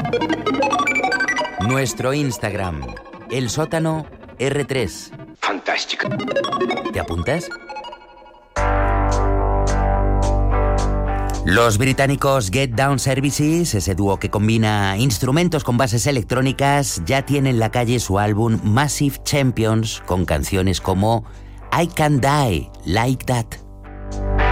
Nuestro Instagram, El Sótano R3. Fantástico. ¿Te apuntas? Los británicos Get Down Services, ese dúo que combina instrumentos con bases electrónicas, ya tiene en la calle su álbum Massive Champions con canciones como I Can't Die Like That.